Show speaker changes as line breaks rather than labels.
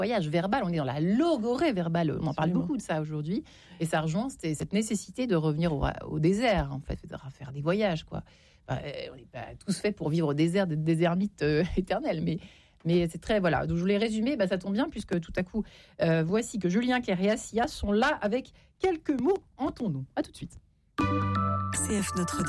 voyage verbal, on est dans la logorée verbale. On en parle
Absolument.
beaucoup de ça aujourd'hui. Et ça rejoint cette nécessité de revenir au désert, en fait, de faire des voyages, quoi. Enfin, on n'est pas tous faits pour vivre au désert, des ermites éternels, mais c'est très, voilà. Donc je voulais résumer, ça tombe bien, puisque tout à coup, voici que Julien Clerc et Assia sont là avec quelques mots en ton nom. À tout de suite.
CF Notre-Dame.